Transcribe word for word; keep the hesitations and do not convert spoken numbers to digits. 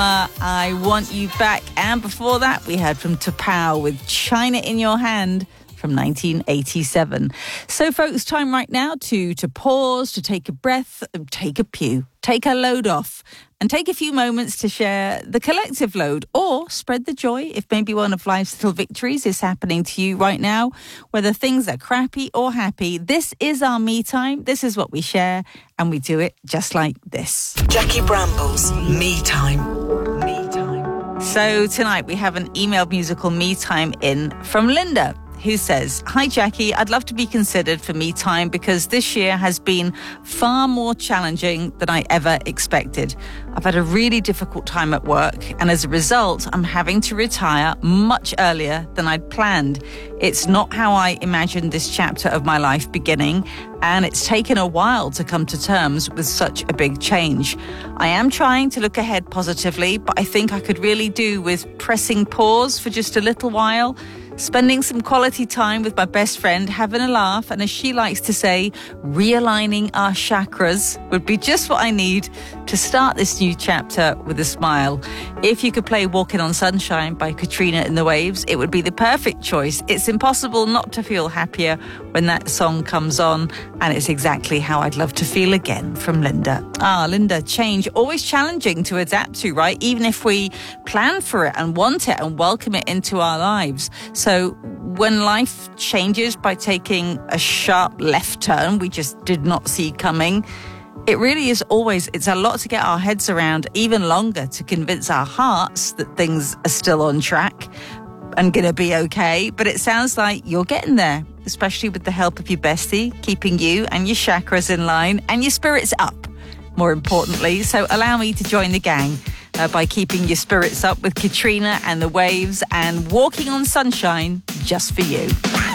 Uh, I Want You Back. And before that, we heard from T'Pau with China in Your Hand from nineteen eighty-seven. So, folks, time right now to, to pause, to take a breath, take a pew, take a load off, and take a few moments to share the collective load or spread the joy if maybe one of life's little victories is happening to you right now, whether things are crappy or happy. This is our me time. This is what we share, and we do it just like this. Jackie Bramble's Me Time. Me Time. So tonight we have an emailed musical me time in from Linda, who says, "Hi Jackie, I'd love to be considered for me time because this year has been far more challenging than I ever expected. I've had a really difficult time at work, and as a result, I'm having to retire much earlier than I'd planned. It's not how I imagined this chapter of my life beginning, and it's taken a while to come to terms with such a big change. I am trying to look ahead positively, but I think I could really do with pressing pause for just a little while, spending some quality time with my best friend, having a laugh, and as she likes to say, realigning our chakras would be just what I need to start this new chapter with a smile. If you could play Walking on Sunshine by Katrina and the Waves, it would be the perfect choice. It's impossible not to feel happier when that song comes on, and it's exactly how I'd love to feel again," from Linda. Ah, Linda, change, always challenging to adapt to, right? Even if we plan for it and want it and welcome it into our lives. So when life changes by taking a sharp left turn we just did not see coming, it really is always, it's a lot to get our heads around, even longer to convince our hearts that things are still on track and going to be okay. But it sounds like you're getting there, especially with the help of your bestie, keeping you and your chakras in line and your spirits up, more importantly. So allow me to join the gang uh, by keeping your spirits up with Katrina and the Waves and Walking on Sunshine just for you.